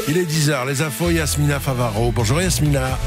Il est 10h, les infos, Yasmina Favaro. Bonjour Yasmina.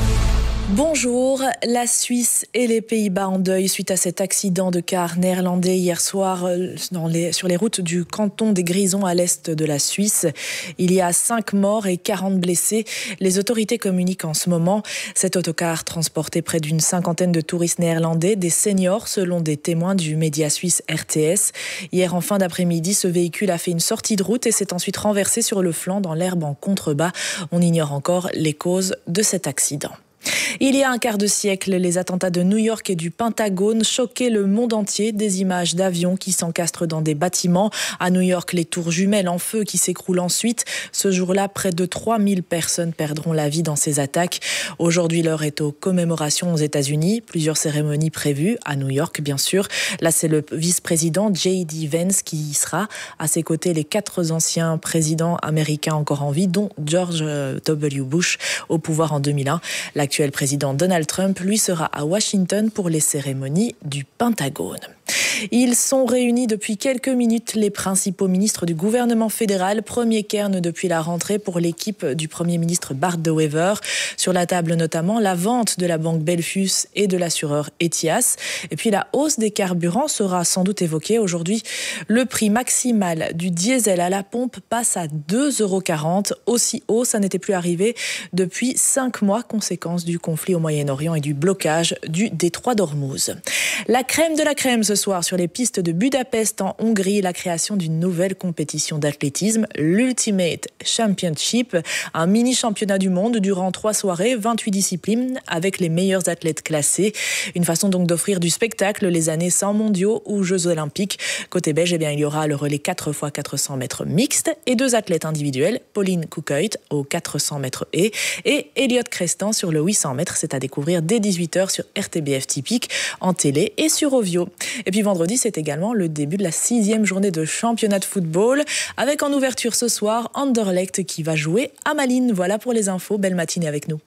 Bonjour, la Suisse et les Pays-Bas en deuil suite à cet accident de car néerlandais hier soir sur les routes du canton des Grisons à l'est de la Suisse. Il y a 5 morts et 40 blessés. Les autorités communiquent en ce moment. Cet autocar transportait près d'une cinquantaine de touristes néerlandais, des seniors selon des témoins du média suisse RTS. Hier en fin d'après-midi, ce véhicule a fait une sortie de route et s'est ensuite renversé sur le flanc dans l'herbe en contrebas. On ignore encore les causes de cet accident. Il y a un quart de siècle, les attentats de New York et du Pentagone choquaient le monde entier. Des images d'avions qui s'encastrent dans des bâtiments. À New York, les tours jumelles en feu qui s'écroulent ensuite. Ce jour-là, près de 3000 personnes perdront la vie dans ces attaques. Aujourd'hui, l'heure est aux commémorations aux États-Unis. Plusieurs cérémonies prévues, à New York bien sûr. Là, c'est le vice-président J.D. Vance qui y sera. À ses côtés, les 4 anciens présidents américains encore en vie, dont George W. Bush au pouvoir en 2001. L'actuel président Donald Trump, lui, sera à Washington pour les cérémonies du Pentagone. Ils sont réunis depuis quelques minutes, les principaux ministres du gouvernement fédéral. Premier cairn depuis la rentrée pour l'équipe du Premier ministre Bart De Wever. Sur la table notamment la vente de la banque Belfius et de l'assureur Ethias. Et puis la hausse des carburants sera sans doute évoquée aujourd'hui. Le prix maximal du diesel à la pompe passe à 2,40 €. Aussi haut, ça n'était plus arrivé depuis 5 mois, conséquence du conflit au Moyen-Orient et du blocage du détroit d'Ormuz. La crème de la crème ce soir sur les pistes de Budapest en Hongrie, la création d'une nouvelle compétition d'athlétisme, l'Ultimate Championship, un mini-championnat du monde durant 3 soirées, 28 disciplines avec les meilleurs athlètes classés. Une façon donc d'offrir du spectacle les années sans mondiaux ou Jeux olympiques. Côté belge, il y aura le relais 4x400 mètres mixte et 2 athlètes individuels, Pauline Koekhuis au 400 mètres et Elliot Crestan sur le 800 mètres. C'est à découvrir dès 18h sur RTBF Typique, en télé et sur Ovio. Et puis vendredi, c'est également le début de la 6e journée de championnat de football, avec en ouverture ce soir Anderlecht qui va jouer à Malines. Voilà pour les infos, belle matinée avec nous.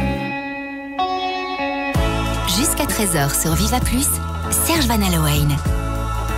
Jusqu'à 13h sur Viva Plus, Serge Van Allowen.